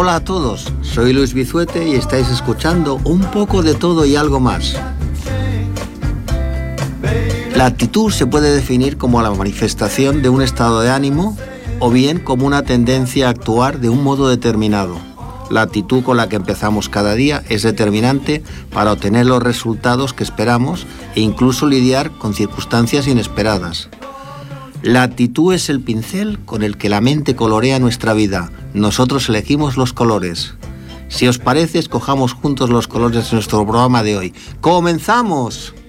Hola a todos, soy Luis Bizuete y estáis escuchando Un poco de todo y algo más. La actitud se puede definir como la manifestación de un estado de ánimo o bien como una tendencia a actuar de un modo determinado. La actitud con la que empezamos cada día es determinante para obtener los resultados que esperamos e incluso lidiar con circunstancias inesperadas. La actitud es el pincel con el que la mente colorea nuestra vida. Nosotros elegimos los colores. Si os parece, escojamos juntos los colores de nuestro programa de hoy. ¡Comenzamos!